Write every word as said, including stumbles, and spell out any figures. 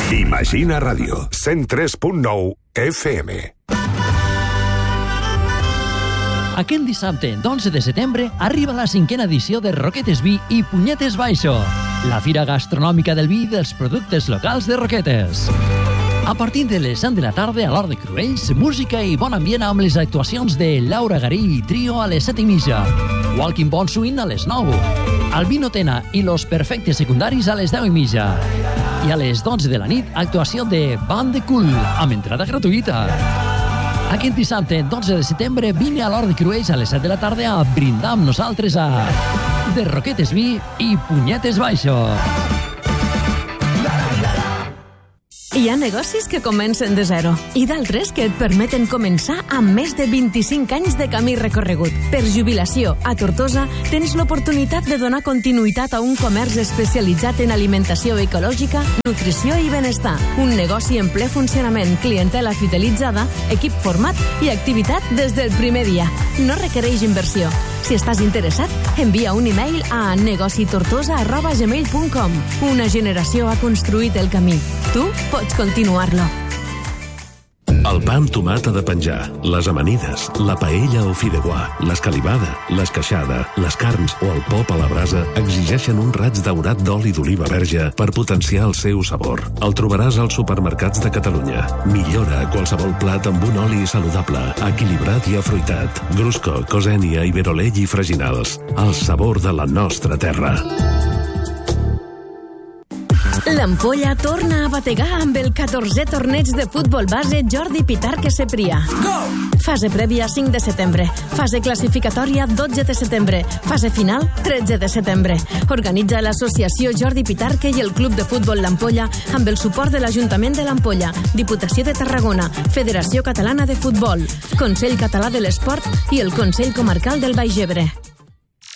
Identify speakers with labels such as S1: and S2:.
S1: Imagina Ràdio, cent tres punt nou F M.
S2: Aquest dissabte, d'onze de setembre, arriba la cinquena edició de Roquetes Vi i Punyetes Baixo, la fira gastronòmica del vi i dels productes locals de Roquetes. A partir de les set de la tarda, a l'Hort de Cruells, música i bon ambient amb les actuacions de Laura Garí i Trio a les set i mitja, Walking Bon Swing a les nou, Albino Tena i Los Perfectes Secundaris a les deu i mitja, i a les dotze de la nit, actuació de Band de Cool, amb entrada gratuïta. Aquest dissabte, dotze de setembre, vine a l'Hort de Cruells a les set de la tarda a brindar amb nosaltres a De Roquetes Vi i Punyetes Baixo.
S3: Hi ha negocis que comencen de zero i d'altres que et permeten començar amb més de vint-i-cinc anys de camí recorregut. Per jubilació, a Tortosa, tens l'oportunitat de donar continuïtat a un comerç especialitzat en alimentació ecològica, nutrició i benestar. Un negoci en ple funcionament, clientela fidelitzada, equip format i activitat des del primer dia. No requereix inversió. Si estàs interessat, envia un e-mail a negocitortosa arroba gmail punt com. Una generació ha construït el camí. Tu pots continuar-lo.
S4: El pa amb tomat ha de penjar, les amanides, la paella o fideuà, l'escalivada, l'esqueixada, les carns o el pop a la brasa exigeixen un raig daurat d'oli d'oliva verge per potenciar el seu sabor. El trobaràs als supermercats de Catalunya. Millora qualsevol plat amb un oli saludable, equilibrat i afruitat. Grusco, Cosènia, Iberolell i Freginals. El sabor de la nostra terra.
S3: L'Ampolla torna a bategar amb el catorzè torneig de futbol base Jordi Pitarque Ceprià. Fase prèvia cinc de setembre, fase classificatòria dotze de setembre, fase final tretze de setembre. Organitza l'Associació Jordi Pitarque i el Club de Futbol L'Ampolla amb el suport de l'Ajuntament de l'Ampolla, Diputació de Tarragona, Federació Catalana de Futbol, Consell Català de l'Esport i el Consell Comarcal del Baix Ebre.